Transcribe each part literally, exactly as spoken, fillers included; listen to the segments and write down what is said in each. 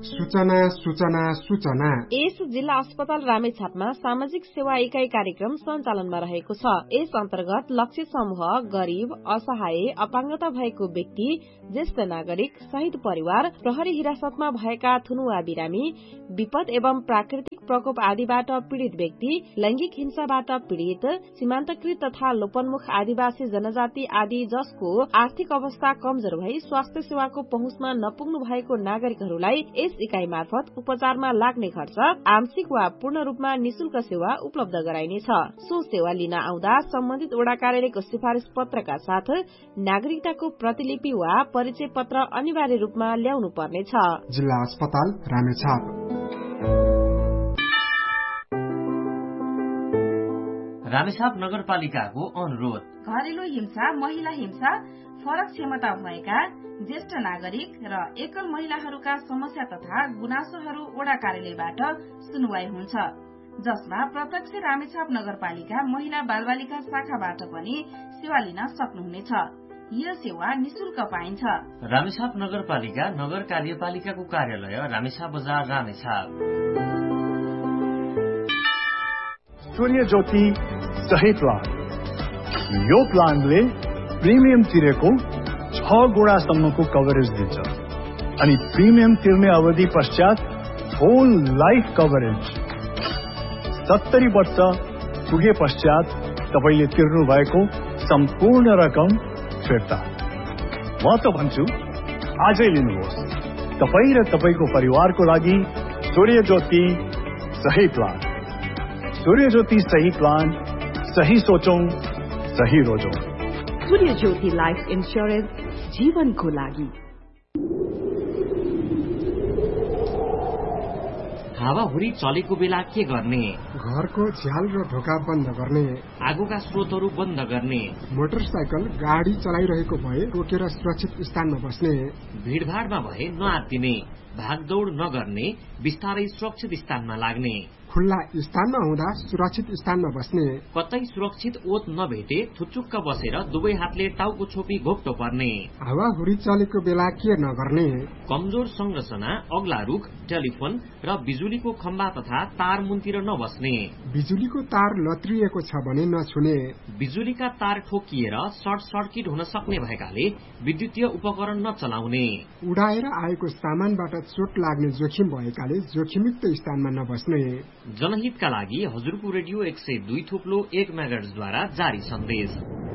सूचना सूचना सूचना यस जिल्ला अस्पताल रामेछापमा सामाजिक सेवा इकाई कार्यक्रम सञ्चालनमा रहेको छ। यस अन्तर्गत लक्ष्य समूह गरीब, असहाय, अपाङ्गता भएको व्यक्ति, ज्येष्ठ नागरिक, शहीद परिवार, प्रहरी हिरासतमा भएका थुनुवा बिरामी, विपद एवं प्राकृतिक प्रकोप आदिबाट पीड़ित व्यक्ति, लैंगिक हिंसाबाट पीड़ित, सीमान्तकृत तथा लोपन्मुख आदिवासी जनजाति आदि जसको आर्थिक अवस्था कमजोर भई स्वास्थ्य सेवाको पहुँचमा नपुग्नु भएको नागरिकहरूलाई यस इकाई मार्फत उपचारमा लाग्ने खर्च आंशिक वा पूर्ण रूपमा निशुल्क सेवा उपलब्ध गराइनेछ। सो सेवा लिन आउँदा सम्बन्धित वडा कार्यालयको सिफारिश पत्रका साथ नागरिकताको प्रतिलिपि वा परिचय पत्र अनिवार्य रूपमा ल्याउनु पर्नेछ। जिल्ला अस्पताल रामेछाप। रामेछाप नगरपालिकाको अनुरोध। घरेलु हिंसा, महिला हिंसा, फरक क्षमता भएका ज्येष्ठ नागरिक र एकल महिलाहरूका समस्या तथा गुनासोहरू वडा कार्यालयबाट सुनवाई हुन्छ, जसमा प्रत्यक्ष रामेछाप नगरपालिका महिला बालबालिका शाखाबाट पनि सेवा लिन सक्नुहुनेछ। यो सेवा निशुल्क पाइन्छ। रामेछाप नगरपालिका नगर कार्यपालिकाको कार्यालय रामेछाप बजार रामेछाप। सूर्य ज्योति सही प्लान। यो प्लानले प्रिमियम तिरेको छ गुणासम्मको कभरेज दिन्छ अनि प्रिमियम तिर्ने अवधि पश्चात फुल लाइफ कभरेज। सत्तरी वर्ष पुगे पश्चात तपाईले तिर्नु भएको सम्पूर्ण रकम फिर्ता। म त भन्छु आजै लिनुहोस्। तपाई र तपाईको परिवारको लागि सूर्य ज्योति सही प्लान। सूर्य ज्योति सही प्लान, सही सोचौं, सही रोजौं। सूर्य ज्योति लाइफ इन्स्योरेन्स, जीवनको लागि। हावाहुरी चलेको बेला के गर्ने? घरको झ्याल र ढोका बन्द गर्ने, आगोका स्रोतहरू बन्द गर्ने, मोटरसाइकल गाडी चलाइरहेको भए रोकेर सुरक्षित स्थानमा बस्ने, भीड़भाड़मा भए नआत्तिने, भागदौड़ नगर्ने, बिस्तारै सुरक्षित स्थानमा लाग्ने, खुल्ला स्थानमा हुँदा सुरक्षित स्थानमा बस्ने, कतै सुरक्षित ओत नभेटे थुचुक्क बसेर दुवै हातले टाउको छोपी घोप्टो पर्ने, हावाहुरी चलेको बेला के नगर्ने, कमजोर संरचना, अग्ला रुख, टेलिफोन र बिजुलीको खम्बा तथा तार मुनतिर नबस्ने, बिजुलीको तार लत्रिएको छ भने नछुने, बिजुलीका तार ठोकिएर सर्ट सर्किट हुन सक्ने भएकाले विद्युतीय उपकरण नचलाउने, उडाएर आएको सामानबाट चोट लाग्ने जोखिम भएकाले जोखिमयुक्त स्थानमा नबस्ने। जनहितका लागि हजुरको रेडियो एक सय दुई थोप्लो एक मेगाहर्जद्वारा जारी सन्देश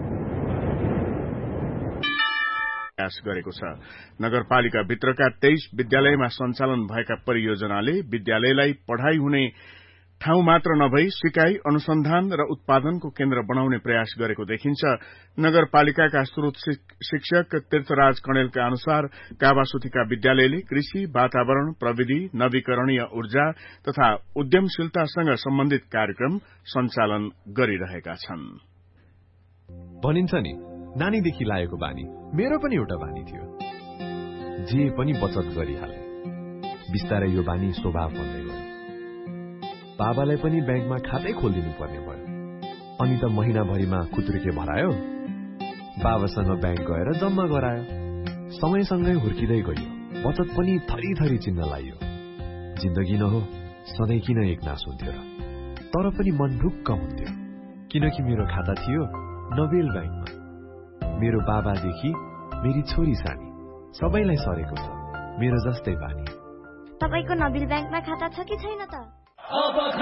गरेको छ। नगरपालिका भित्रका तेइस विद्यालयमा सञ्चालन भएका परियोजनाले विद्यालयलाई पढ़ाई हुने ठाउँ मात्र नभई सिकाई, अनुसन्धान र उत्पादनको केन्द्र बनाउने प्रयास गरेको देखिन्छ। नगरपालिकाका स्रोत शिक्षक तीर्थराज कणेलका अनुसार कावासुतीका विद्यालयले कृषि, वातावरण, प्रविधि, नवीकरणीय ऊर्जा तथा उद्यमशीलतासँग सम्बन्धित कार्यक्रम सञ्चालन गरिरहेका छन्। भनिन्छ नि, नानीदेखि लागेको बानी मेरो पनि एउटा बानी थियो। जे पनि बचत गरिहाले। बिस्तारै यो बानी स्वभाव बन्दै गयो। बाबालाई पनि ब्याङ्कमा खातै खोलिदिनु पर्ने भयो। अनि त महिनाभरिमा खुत्रुके भरायो, बाबासँग ब्याङ्क गएर जम्मा गरायो। समयसँगै हुर्किँदै गयो, बचत पनि थरी थरी चिन्न लाग्यो। जिन्दगी न हो, सधैँ किन एकनास हुन्थ्यो र? तर पनि मन ढुक्क हुन्थ्यो, किनकि मेरो खाता थियो नोबेल ब्याङ्कमा। मेरो बाबादेखि मेरी छोरी सानी सबैलाई सरेको छ मेरो जस्तै बानी। तपाईको नोबेल ब्याङ्कमा खाता छ कि छैन त?